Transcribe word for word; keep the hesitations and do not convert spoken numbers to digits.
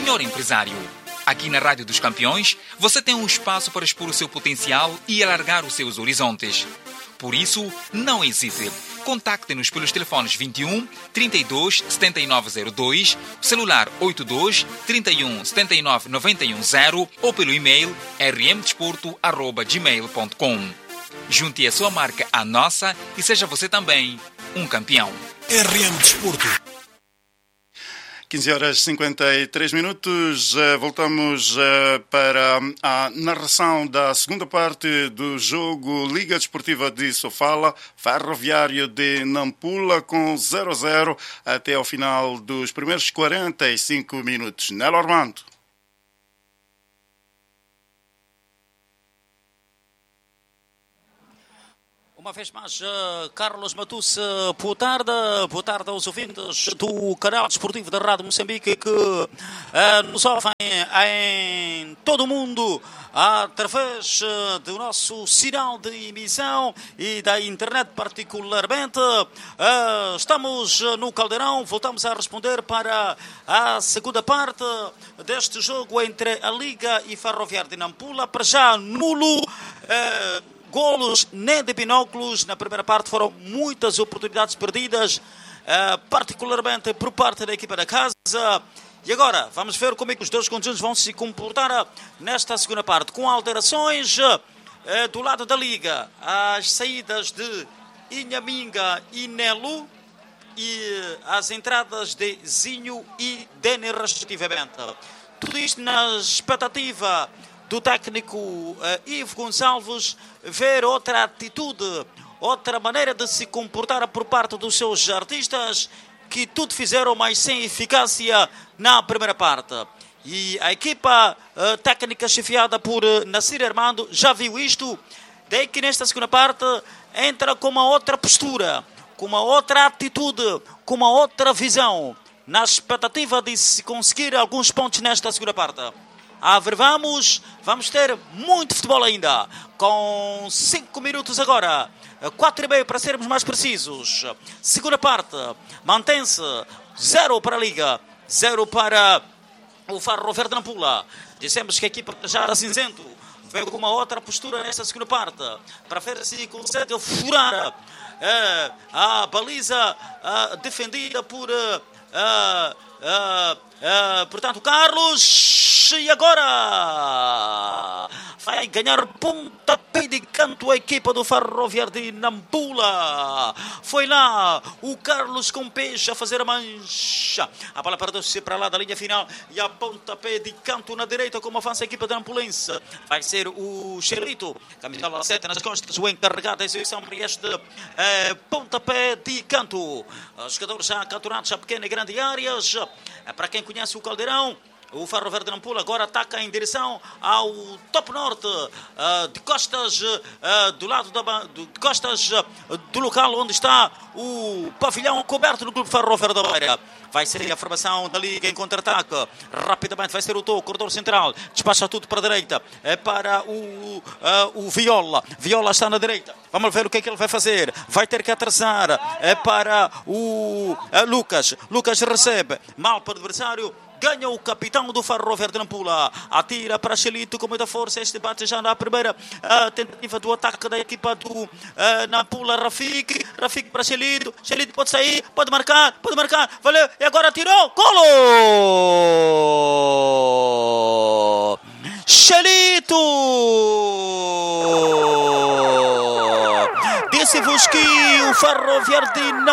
Senhor empresário, aqui na Rádio dos Campeões, você tem um espaço para expor o seu potencial e alargar os seus horizontes. Por isso, não hesite. Contacte-nos pelos telefones vinte e um, trinta e dois, setenta e nove zero dois, celular oitenta e dois, trinta e um, setenta e nove, noventa e um zero ou pelo e-mail r m desporto arroba gmail ponto com. Junte a sua marca à nossa e seja você também um campeão. R M Desporto. quinze horas e cinquenta e três minutos, voltamos para a narração da segunda parte do jogo Liga Desportiva de Sofala, Ferroviário de Nampula com zero a zero até ao final dos primeiros quarenta e cinco minutos. Nelo Armando. Uma vez mais, uh, Carlos Matusse, boa tarde, boa tarde aos ouvintes do canal desportivo da Rádio Moçambique que uh, nos ouvem em todo o mundo através uh, do nosso sinal de emissão e da internet particularmente. Uh, estamos no Caldeirão, voltamos a responder para a segunda parte deste jogo entre a Liga e Ferroviário de Nampula. Para já, nulo. Uh, Golos nem de binóculos. Na primeira parte foram muitas oportunidades perdidas, uh, particularmente por parte da equipa da casa. E agora vamos ver como é que os dois conjuntos vão se comportar nesta segunda parte, com alterações uh, do lado da Liga. As saídas de Inhaminga e Nelo e as entradas de Zinho e Dene, respectivamente. Tudo isto na expectativa do técnico uh, Ivo Gonçalves ver outra atitude, outra maneira de se comportar por parte dos seus artistas, que tudo fizeram, mas sem eficácia na primeira parte. E a equipa uh, técnica chefiada por uh, Nassir Armando já viu isto, daí que nesta segunda parte entra com uma outra postura, com uma outra atitude, com uma outra visão, na expectativa de se conseguir alguns pontos nesta segunda parte. A ver, vamos, vamos ter muito futebol ainda, com cinco minutos agora, quatro e meio para sermos mais precisos. Segunda parte, mantém-se zero para a Liga, zero para o Ferroviário de Nampula. Dissemos que a equipa já era cinzento, veio com uma outra postura nesta segunda parte, para ver se consegue furar uh, a baliza uh, defendida por... Uh, uh, uh, uh, portanto, Carlos... E agora vai ganhar pontapé de canto a equipa do Ferroviário de Nampula. Foi lá o Carlos com peixe a fazer a mancha. A bola perdeu-se para lá da linha final e a pontapé de canto na direita, como avança a equipa da Nampulense. Vai ser o Xerrito, camisola sete nas costas, o encarregado da execução para este eh, pontapé de canto. Os jogadores já capturados a pequena e grande áreas. Para quem conhece o Caldeirão, o Ferroviário de Nampula agora ataca em direção ao top norte, uh, de costas, uh, do lado da, de costas uh, do local onde está o pavilhão coberto do Clube Ferroviário da Beira. Vai ser a formação da Liga em contra-ataque. Rapidamente vai ser o Tô, corredor central. Despacha tudo para a direita. É para o, uh, o Viola. Viola está na direita. Vamos ver o que é que ele vai fazer. Vai ter que atrasar. É para o uh, Lucas. Lucas recebe. Mal para o adversário. Ganha o capitão do Ferroviário de Nampula. Atira para Xelito com muita força. Este bate já na primeira uh, tentativa do ataque da equipa do uh, Nampula. Rafik. Rafik para Xelito. Xelito pode sair. Pode marcar. Pode marcar. Valeu. E agora tirou. Golo! Xelito! Disse-vos que o Ferroviário de Nampula